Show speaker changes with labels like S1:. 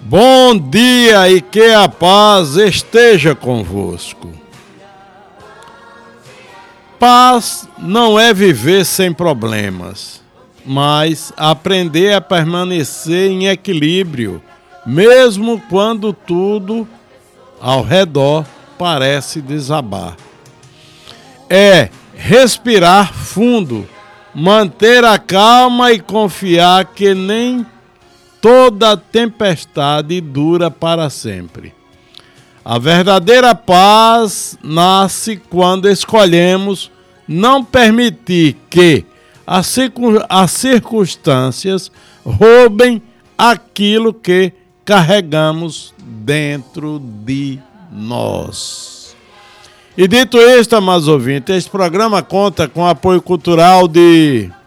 S1: Bom dia e que a paz esteja convosco. Paz não é viver sem problemas, mas aprender a permanecer em equilíbrio, mesmo quando tudo ao redor parece desabar. É respirar fundo, manter a calma e confiar que nem toda tempestade dura para sempre. A verdadeira paz nasce quando escolhemos não permitir que as circunstâncias roubem aquilo que carregamos dentro de nós. E dito isto, amados ouvintes, este programa conta com o apoio cultural de